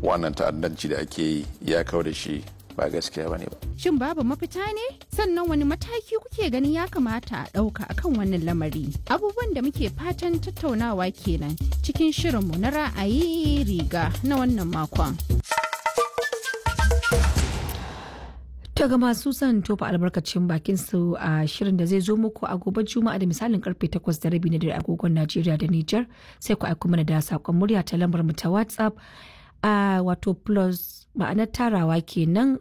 wannan ta'addanci da ake yi ya kawo da shi ba gaskiya bane ba. Shin babu mafita ne? Sannan wani mataki kuke ganin ya kamata a ɗauka akan wannan lamari? Abubuwan da muke fatan tattaunawa kenan cikin shirinmu na ra'ayi riga na wannan makon. Daga masu son tofa albarkacin bakin su a shirin da zai zo muku a gobe Juma'a da misalin karfe 8:30 na dare agogon Najeriya da Nijar, sai ku aiko mana da sakon murya ta lambar mu ta WhatsApp a wato plus ma'anar tarawa kenan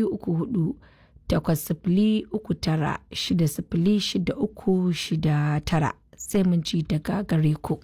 234-809-606-369 sai mun ci daga gare ku.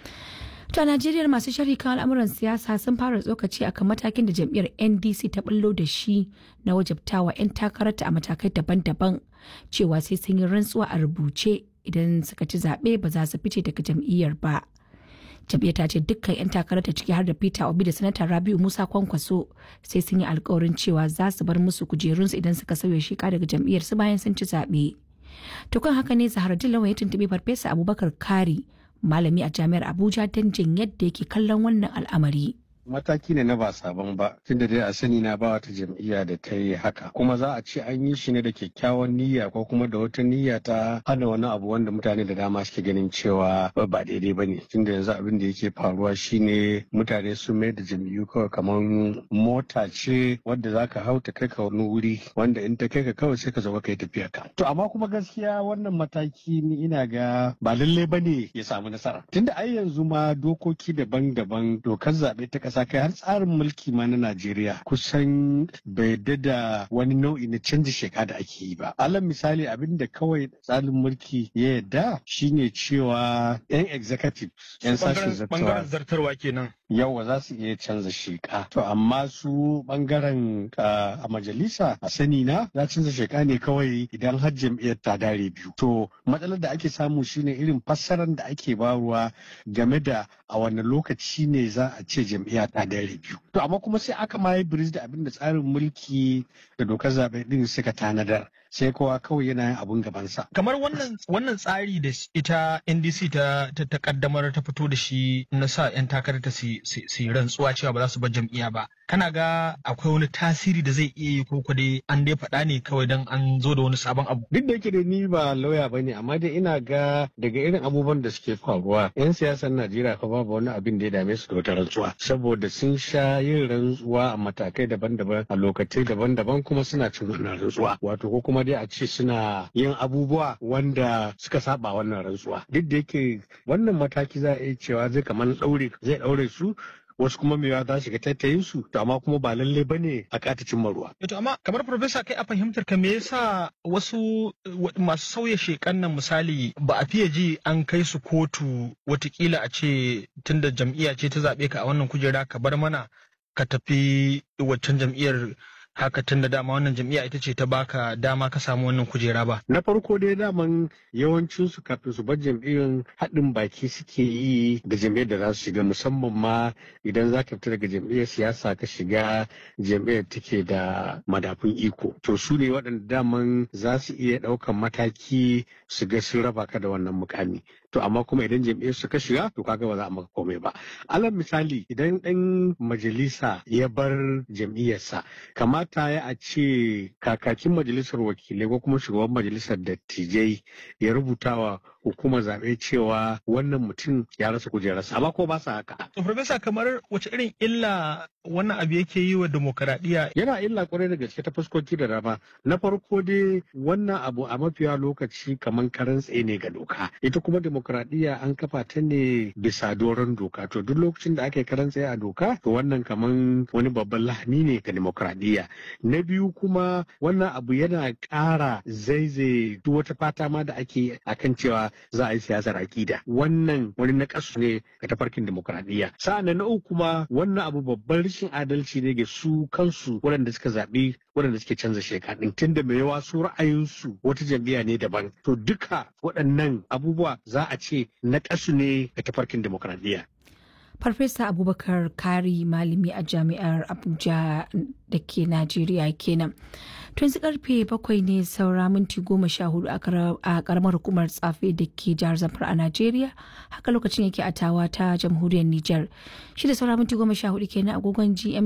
To a Najeriya masu sharhi kan al'amuran siyasa sun fara tsokaci akan matakin da jam'iyyar NDC ta bullo da shi na wajabtawa 'yan takararta a matakai daban-daban cewa sai sun yi rantsuwa a rubuce idan suka ci zaɓe ba za su fice daga jam'iyyar ba. Jam'iyyar ta ce dukkan 'yan takararta ciki har da Peter Obi da Sanata Rabiu Musa Kwankwaso sai sun yi alkawarin cewa za su bar musu kujerunsu idan suka sauya sheka daga jam'iyyar su bayan sun ci zaɓe. To kan haka ne Zaharaddin Lawan ya tuntuɓi Farfesa Abubakar Kari, malami a jami'ar Abuja, don jin yadda yake kallon wannan al'amari. Mataki ne na ba sabon ba, tunda dai a sani na ba wata jam'iyya da ta yi haka. Kuma za a ce an yi shi ne da kyakkyawan niyya ko kuma da wata niyya ta hana wani abu wanda mutane da dama suke ganin cewa ba daidai ba ne. Tunda yanzu abin da yake faruwa shine mutane sun mai da jam'iyyu kawai kamar mota ce wadda za ka hau ta kai ka wani wuri wanda in ta kai ka kawai sai ka zo ka yi tafiya ka. To amma kuma gaskiya wannan mataki ni ina ga ba lalle ba ne ya samu nasara. Tunda ai yanzu ma dokoki daban-daban dokar zaɓe ta ƙasa kai har tsarin mulki ma na Najeriya kusan bai da wani nau'i na canji sheka da ake yi ba. Alal misali abin da kawai tsarin mulki ya yarda shine cewa 'yan executive 'yan sashen zartarwa kenan yawa za su iya canza sheka. To amma su bangaren a majalisa a sani na za canza sheka ne kawai idan har jam'iyyar ta dare biyu. To matsalar da ake samu shine irin fassarar da ake baruwa game da a wani lokaci ne za a ce jam'iyya ta dare biyu. To amma kuma sai aka ma yi biris da abin da tsarin mulki da dokar zaɓe din suka tanadar. Sai kowa kawai yana yin abun gabansa. Kamar wannan tsari da ita NDC ta kaddamar ta fito da shi na sa 'yan takarar ta su rantsuwa cewa ba za su bar jam'iyya ba. Kana ga akwai wani tasiri da zai iya yi ko dai an dai faɗa ne kawai don an zo da wani sabon abu. Duk da yake da ni ba lauya ba ne amma dai ina ga daga irin abubuwan da suke faruwa 'yan siyasar Najeriya fa babu wani abin da ya dame su da wata rantsuwa. Saboda sun sha yin rantsuwa a matakai daban-daban a lokacin daban-daban kuma suna cin wannan rantsuwa. Wato ko kuma dai a ce suna yin abubuwa wanda suka saba wannan rantsuwa. Duk da yake wannan mataki za a iya cewa zai ɗaure su wasu kuma mewa za shiga tattayin su to amma kuma ba lalle bane a katacin maruwa. To amma kamar Profesa kai a fahimtar ka me yasa wasu masu sauya shekan nan misali ba a fiye ji an kai su kotu watakila a ce tunda jam'iyya ce ta zaɓe ka a wannan kujera ka bar mana ka tafi waccan jam'iyyar haka tun da dama wannan jam'iyya ita ce ta baka dama ka samu wannan kujera ba. Na farko dai daman yawancin su kafin su bar jam'iyyar haɗin baki suke yi da jam'iyyar da za su shiga musamman ma idan za ka fita daga jam'iyyar siyasa ka shiga jam'iyyar take da madafun iko. To su ne waɗanda daman za su iya ɗaukan mataki su ga sun raba ka da wannan mukami. To amma kuma idan jam'iyyar su ka shiga to kaga ba za a maka komai ba. Alal misali idan ɗan majalisa ya bar jam'iyyarsa kamata ya a ce kakakin majalisar wakilai ko kuma shugaban majalisar dattijai ya rubuta wa hukumar zaɓe cewa wannan mutum ya rasa kujerarsa amma ko ba sa haka. To Profesa kamar wace irin illa wannan abu yake yi wa demokaradiyya? Yana illa kwarai da gaske ta fuskoki da dama. Na farko dai wannan abu a mafiya lokaci kamar karan tsaye ne ga doka. Ita kuma demokaradiyya an kafa ta ne bisa doron doka. To duk lokacin da aka yi karan tsaye a doka to wannan kamar wani babban lahani ne ga demokaradiyya. Na biyu kuma wannan abu yana ƙara zaizaye duk wata fata ma da ake akan cewa za a yi siyasar aƙida. Wannan wani naƙasu ne ga tafarkin demokaradiyya. Sa'an na uku kuma wannan abu babban rashin adalci ne ga su kansu waɗanda suka zaɓi waɗanda suke canza sheka ɗin tunda mai yawa su ra'ayinsu wata jam'iyya ne daban. To duka waɗannan abubuwa za a ce naƙasu ne ga tafarkin demokaradiyya. Farfesa Abubakar Kari malami a jami'ar Abuja da ke Najeriya kenan. To yanzu karfe 7 ne saura minti 14 a karamar hukumar tsafe da ke jihar Zamfara a Najeriya. Haka lokacin yake a Tawa ta jamhuriyar Nijar. Shi da saura minti 14 kenan agogon GM